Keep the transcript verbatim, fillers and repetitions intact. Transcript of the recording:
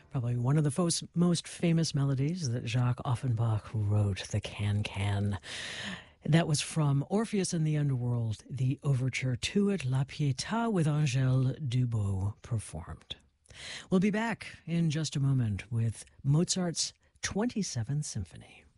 Probably one of the fos- most famous melodies that Jacques Offenbach wrote, the Can-Can. That was from Orpheus in the Underworld, the overture to it, La Pietà, with Angèle Dubot performed. We'll be back in just a moment with Mozart's twenty-seventh Symphony.